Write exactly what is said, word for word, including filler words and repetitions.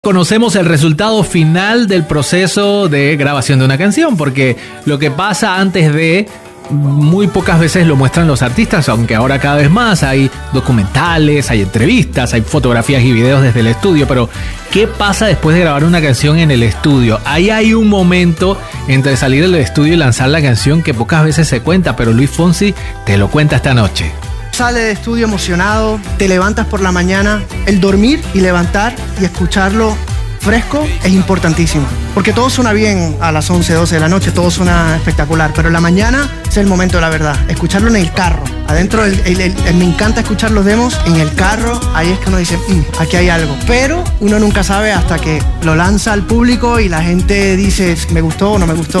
Conocemos el resultado final del proceso de grabación de una canción, porque lo que pasa antes de muy pocas veces lo muestran los artistas, aunque ahora cada vez más hay documentales, hay entrevistas, hay fotografías y videos desde el estudio. Pero ¿qué pasa después de grabar una canción en el estudio? Ahí hay un momento entre salir del estudio y lanzar la canción que pocas veces se cuenta, pero Luis Fonsi te lo cuenta esta noche. Sale de estudio emocionado, te levantas por la mañana, el dormir y levantar y escucharlo fresco es importantísimo, porque todo suena bien a las once, doce de la noche, todo suena espectacular, pero la mañana es el momento de la verdad, escucharlo en el carro, adentro, el, el, el, el, me encanta escuchar los demos en el carro, ahí es que uno dice, mmm, aquí hay algo, pero uno nunca sabe hasta que lo lanza al público y la gente dice, me gustó o no me gustó.